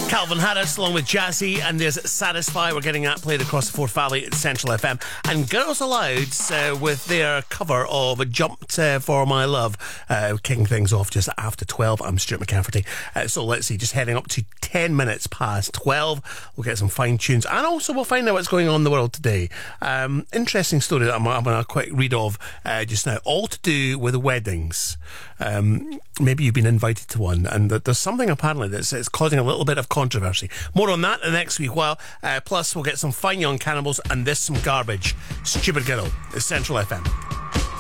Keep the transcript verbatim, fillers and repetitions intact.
Calvin Harris along with Jazzy, and there's Satisfy. We're getting that played across the Forth Valley at Central F M. And Girls Aloud uh, with their cover of Jumped uh, for My Love, uh, kicking things off just after twelve. I'm Stuart McCafferty. Uh, so let's see, just heading up to ten minutes past twelve. We'll get some fine tunes, and also we'll find out what's going on in the world today. Um, interesting story that I'm, I'm going to quick read of uh, just now, all to do with weddings. Um, maybe you've been invited to one, and there's something apparently that's it's causing a little bit of controversy. More on that the next week. Well, uh, plus we'll get some fine young cannibals and this some garbage. Stupid Girl. It's Central F M.